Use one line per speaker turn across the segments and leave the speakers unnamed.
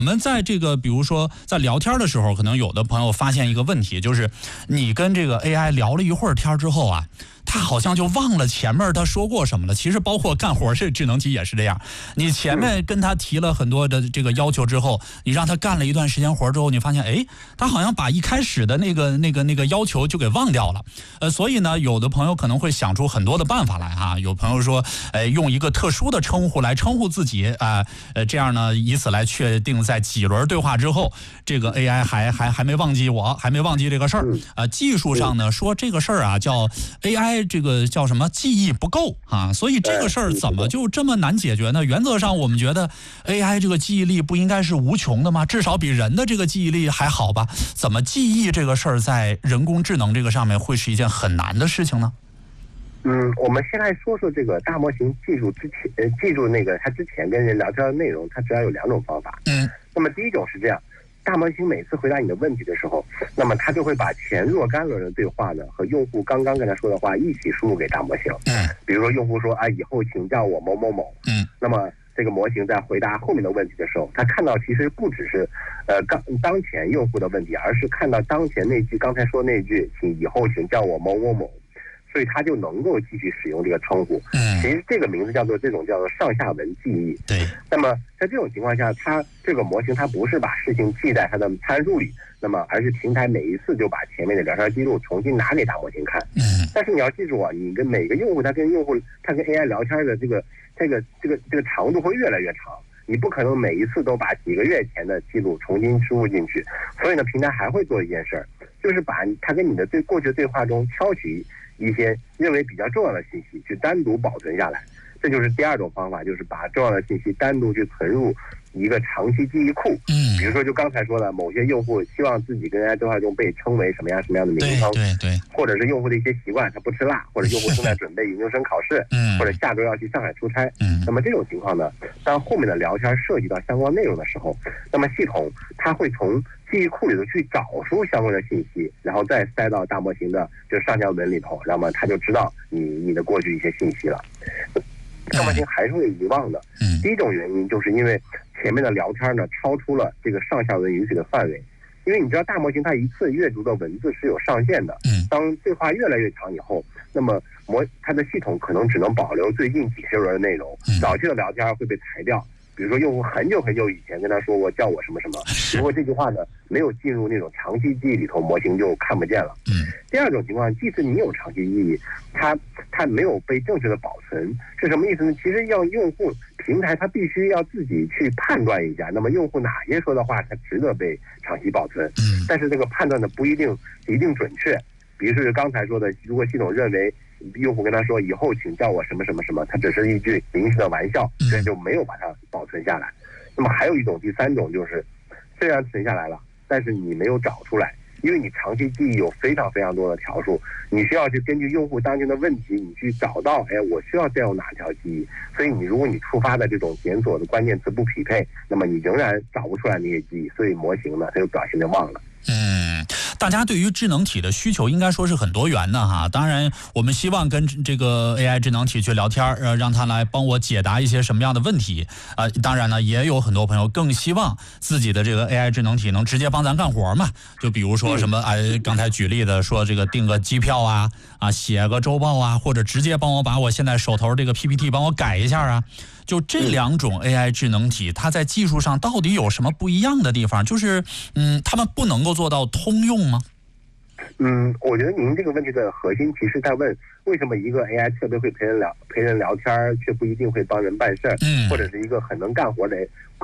我们在这个比如说在聊天的时候，可能有的朋友发现一个问题，就是你跟这个 AI 聊了一会儿天之后啊，他好像就忘了前面他说过什么了。其实包括干活这智能体也是这样，你前面跟他提了很多的这个要求之后，你让他干了一段时间活之后，你发现哎，他好像把一开始的那个要求就给忘掉了。所以呢，有的朋友可能会想出很多的办法来哈。有朋友说，用一个特殊的称呼来称呼自己啊，这样呢，以此来确定在几轮对话之后，这个 AI 还没忘记我，还没忘记这个事儿。技术上呢说这个事儿啊叫 AI 这个叫什么记忆不够啊，所以这个事儿怎么就这么难解决呢？原则上我们觉得 AI 这个记忆力不应该是无穷的吗？至少比人的这个记忆力还好吧？怎么记忆这个事儿在人工智能这个上面会是一件很难的事情呢？
我们先来说说这个大模型技术记住那个它之前跟人聊天的内容，它主要有2种方法。那么第一种是这样，大模型每次回答你的问题的时候，那么它就会把前若干轮的对话呢和用户刚刚跟他说的话一起输入给大模型。比如说用户说啊，以后请叫我某某某。那么这个模型在回答后面的问题的时候，它看到其实不只是当前用户的问题，而是看到当前那句刚才说那句以后请叫我某某某，所以他就能够继续使用这个称呼。其实这个名字叫做上下文记忆。
对。
那么在这种情况下，它这个模型它不是把事情记在它的参数里，那么而是平台每一次就把前面的聊天记录重新拿给大模型看。但是你要记住啊，你跟每个用户他跟 AI 聊天的这个长度会越来越长。你不可能每一次都把几个月前的记录重新输入进去，所以呢，平台还会做一件事儿，就是把它跟你的过去的对话中挑取一些认为比较重要的信息，去单独保存下来。这就是第2种方法，就是把重要的信息单独去存入一个长期记忆库。比如说就刚才说的，某些用户希望自己跟 AI 对话中被称为什么样的名称，
对，
或者是用户的一些习惯，他不吃辣，或者用户正在准备研究生考试，或者下周要去上海出差。那么这种情况呢，当后面的聊天涉及到相关内容的时候，那么系统它会从记忆库里头去找出相关的信息，然后再塞到大模型的上下文里头，那么它就知道你的过去一些信息了。大模型还是会遗忘的。第一种原因就是因为前面的聊天呢超出了这个上下文允许的范围，因为你知道大模型它一次阅读的文字是有上限的。当对话越来越长以后，那么它的系统可能只能保留最近几十轮的内容，早期的聊天会被裁掉。比如说用户很久以前跟他说过叫我什么什么，如果这句话呢没有进入那种长期记忆里头，模型就看不见了。第2种情况，即使你有长期记忆，它没有被正确的保存，是什么意思呢？其实要用户平台它必须要自己去判断一下，那么用户哪些说的话它值得被长期保存。但是这个判断呢不一定准确。比如说刚才说的，如果系统认为用户跟他说以后请叫我什么什么什么，它只是一句临时的玩笑，所以就没有把它保存下来。那么还有一种，第3种就是，虽然存下来了，但是你没有找出来，因为你长期记忆有非常非常多的条数，你需要去根据用户当前的问题，你去找到，我需要再用哪条记忆。所以如果你触发的这种检索的关键词不匹配，那么你仍然找不出来那些记忆，所以模型呢它就表现的忘了。
大家对于智能体的需求应该说是很多元的哈。当然，我们希望跟这个 AI 智能体去聊天，让它来帮我解答一些什么样的问题。当然呢，也有很多朋友更希望自己的这个 AI 智能体能直接帮咱干活嘛。就比如说什么刚才举例的说这个订个机票啊，写个周报啊，或者直接帮我把我现在手头这个 PPT 帮我改一下啊。就这2种 AI 智能体，它在技术上到底有什么不一样的地方？就是他们不能够做到通用吗？
我觉得您这个问题的核心其实在问，为什么一个 AI 特别会陪人聊天，却不一定会帮人办事儿，或者是一个很能干活的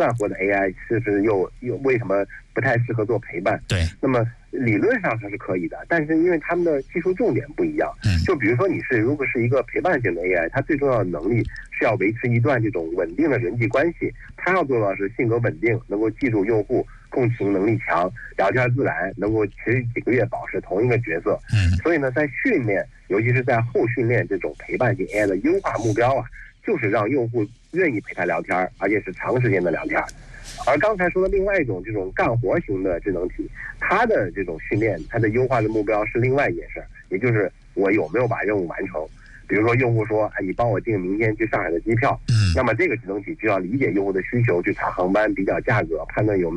AI， 是不是又为什么不太适合做陪伴？
对，
那么理论上它是可以的，但是因为他们的技术重点不一样。就比如说如果是一个陪伴型的 AI， 它最重要的能力是要维持一段这种稳定的人际关系，它要做到是性格稳定，能够记住用户，共情能力强，聊天自然，能够持续几个月保持同一个角色。所以呢，在训练，尤其是在后训练这种陪伴型 AI 的优化目标就是让用户愿意陪他聊天，而且是长时间的聊天。而刚才说的另外一种这种干活型的智能体，它的这种训练，它的优化的目标是另外一件事，也就是我有没有把任务完成。 比如说用户说，哎，你帮我订明天去上海的机票，那么这个直升机就要理解用户的需求，去查航班、比较价格、判断有没有